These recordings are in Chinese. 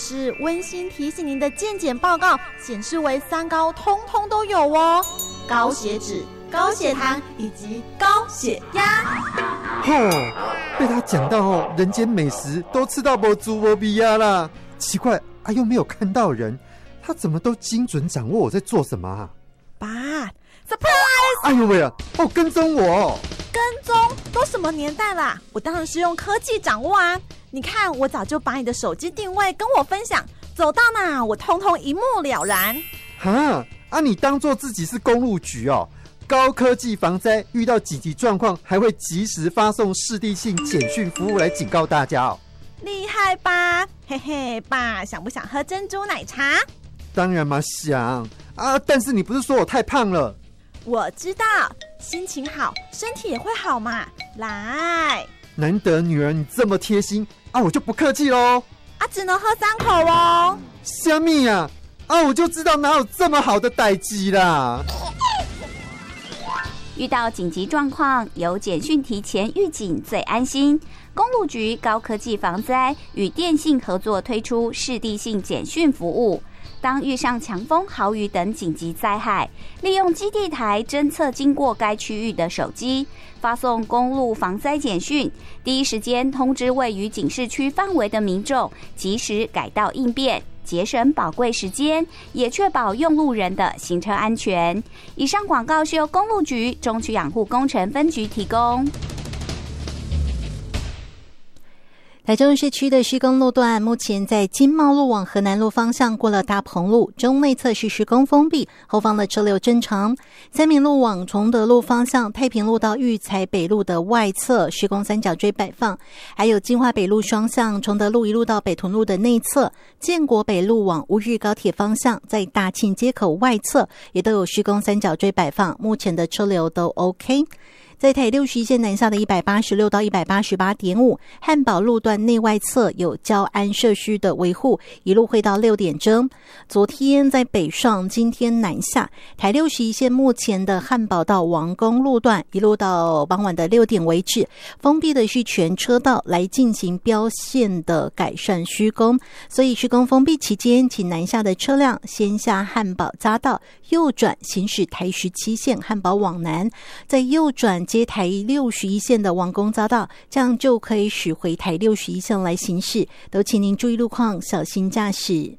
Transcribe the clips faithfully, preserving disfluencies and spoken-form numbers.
是温馨提醒您的健检报告显示为三高通通都有哦，高血脂、高血糖以及高血压。 吼，被他讲到哦，人间美食都吃到没猪没鼻呀啦。奇怪啊，又没有看到人，他怎么都精准掌握我在做什么啊？ 爸 ，surprise！ 哎呦喂啊，哦，跟踪我！ 跟踪都什么年代啦？我当然是用科技掌握啊！你看，我早就把你的手机定位跟我分享，走到哪我通通一目了然。 哈啊，你当作自己是公路局哦？高科技防灾，遇到紧急状况还会及时发送视地性简讯服务来警告大家哦。 厉害吧？嘿嘿，爸，想不想喝珍珠奶茶？ 当然嘛，想啊！但是你不是说我太胖了？ 我知道，心情好，身体也会好嘛。来， 难得女儿你这么贴心啊，我就不客气喽。 啊，只能喝三口哦。 虾米啊？啊，我就知道哪有这么好的代志啦。 遇到紧急状况，有简讯提前预警最安心。公路局高科技防灾与电信合作推出视地性简讯服务。当遇上强风、豪雨等紧急灾害，利用基地台侦测经过该区域的手机，发送公路防灾简讯，第一时间通知位于警示区范围的民众，及时改道应变，节省宝贵时间，也确保用路人的行车安全。以上广告是由公路局中区养护工程分局提供。 台中市区的施工路段目前在金茂路往河南路方向过了大鹏路，中内侧是施工封闭，后方的车流正常。三民路往崇德路方向太平路到育才北路的外侧施工三角锥摆放，还有金华北路双向崇德路一路到北屯路的内侧，建国北路往乌日高铁方向在大庆街口外侧也都有施工三角锥摆放，目前的车流都 OK。在台六十一线南下的一百八十六到一百八十八点五，汉宝路段内外侧有交安设施的维护，一路会到六点钟。昨天在北上，今天南下，台六十一线目前的汉宝到王宫路段，一路到傍晚的六点为止，封闭的是全车道来进行标线的改善施工，所以施工封闭期间，请南下的车辆先下汉宝匝道，右转行驶台十七线汉宝往南，再右转接台六十一线的王宫匝道，这样就可以驶回台六十一线来行驶，都请您注意路况，小心驾驶。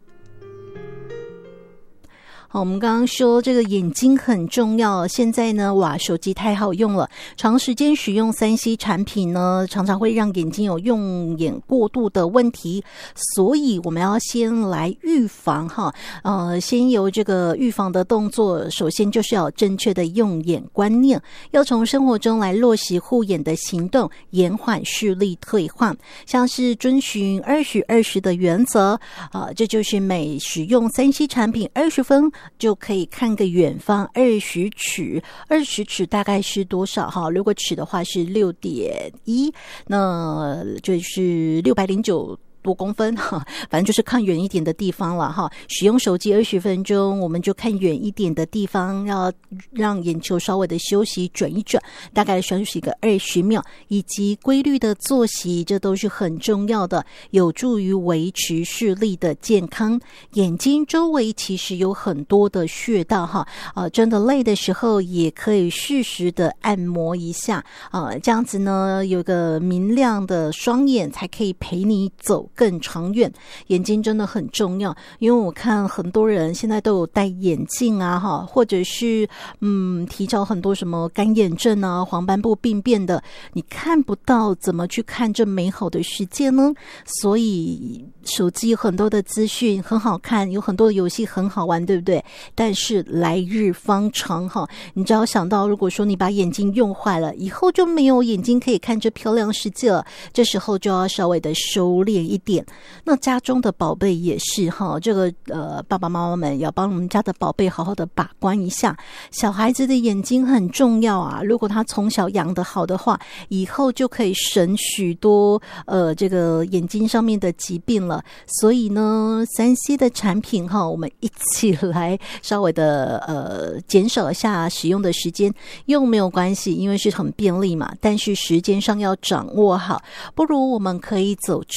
好，我们刚刚说这个眼睛很重要，现在呢，哇，手机太好用了，长时间使用 三 C 产品呢，常常会让眼睛有用眼过度的问题，所以我们要先来预防哈，呃，先有这个预防的动作，首先就是要有正确的用眼观念，要从生活中来落实护眼的行动，延缓视力退化，像是遵循二十二十的原则，啊、呃，这就是每使用 三 C 产品二十分。就可以看个远方二十尺，二十尺大概是多少哈？如果尺的话是 六点一， 那就是六百零九多公分哈，反正就是看远一点的地方了哈。使用手机二十分钟，我们就看远一点的地方，要让眼球稍微的休息，转一转，大概休息个二十秒，以及规律的作息，这都是很重要的，有助于维持视力的健康。眼睛周围其实有很多的穴道哈，呃，真的累的时候也可以适时的按摩一下啊、呃，这样子呢，有个明亮的双眼才可以陪你走更长远。眼睛真的很重要，因为我看很多人现在都有戴眼镜啊哈，或者是嗯提早很多什么干眼症啊、黄斑部病变的，你看不到怎么去看这美好的世界呢？所以手机有很多的资讯很好看，有很多的游戏很好玩，对不对？但是来日方长哈，你只要想到，如果说你把眼睛用坏了，以后就没有眼睛可以看这漂亮世界了，这时候就要稍微的收敛一点。那家中的宝贝也是哈，这个呃爸爸妈妈们要帮我们家的宝贝好好的把关一下。小孩子的眼睛很重要啊，如果他从小养得好的话，以后就可以省许多呃这个眼睛上面的疾病了。所以呢 三 C 的产品哈，我们一起来稍微的呃减少一下使用的时间，用没有关系，因为是很便利嘛，但是时间上要掌握好，不如我们可以走